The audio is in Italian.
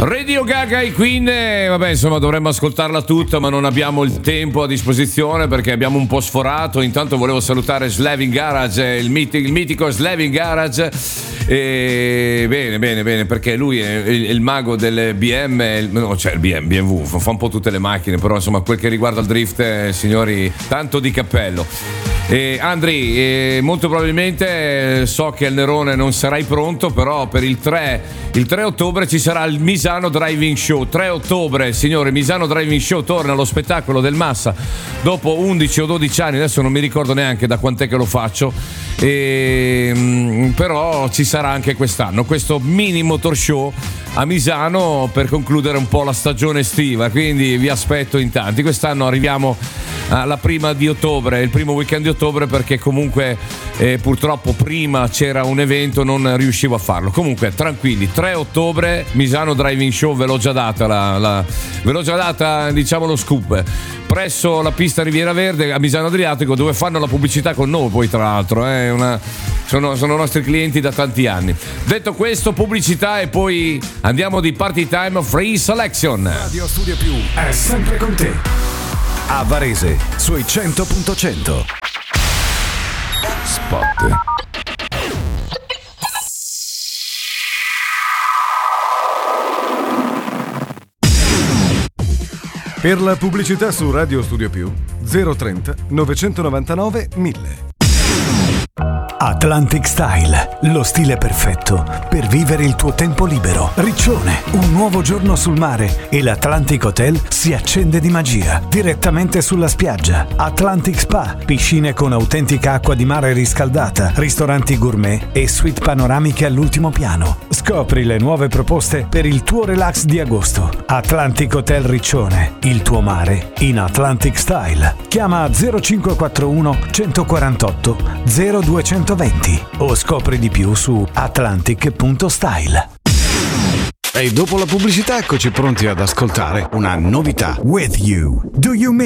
Radio Gaga e Queen, vabbè, insomma, dovremmo ascoltarla tutta, ma non abbiamo il tempo a disposizione perché abbiamo un po' sforato. Intanto volevo salutare Slavin Garage, il mitico Slavin Garage. E bene, perché lui è il mago del BM, no, cioè il BMW, fa un po' tutte le macchine, però insomma quel che riguarda il drift, signori, tanto di cappello. Andri, molto probabilmente so che al Nerone non sarai pronto, però per il 3 ottobre ci sarà il Misano Driving Show. 3 ottobre, signore, Misano Driving Show torna allo spettacolo del Massa dopo 11 o 12 anni, adesso non mi ricordo neanche da quant'è che lo faccio, però ci sarà anche quest'anno questo mini motor show a Misano per concludere un po' la stagione estiva, quindi vi aspetto in tanti. Quest'anno arriviamo alla prima di ottobre, il primo weekend di ottobre, perché comunque purtroppo prima c'era un evento, non riuscivo a farlo. Comunque tranquilli, 3 ottobre Misano Driving Show, ve l'ho già data diciamo lo scoop, presso la pista Riviera Verde a Misano Adriatico, dove fanno la pubblicità con noi poi, tra l'altro sono nostri clienti da tanti anni. Detto questo, pubblicità e poi andiamo di Party Time Free Selection. Radio Studio Più è sempre con te a Varese sui 100.100. Spot. Per la pubblicità su Radio Studio Più 030 999 1000. Atlantic Style, lo stile perfetto per vivere il tuo tempo libero. Riccione, un nuovo giorno sul mare e l'Atlantic Hotel si accende di magia direttamente sulla spiaggia. Atlantic Spa, piscine con autentica acqua di mare riscaldata, ristoranti gourmet e suite panoramiche all'ultimo piano. Scopri le nuove proposte per il tuo relax di agosto. Atlantic Hotel Riccione, il tuo mare in Atlantic Style. Chiama 0541 148 0220 o scopri di più su atlantic.style. E dopo la pubblicità eccoci pronti ad ascoltare una novità. With you. Do you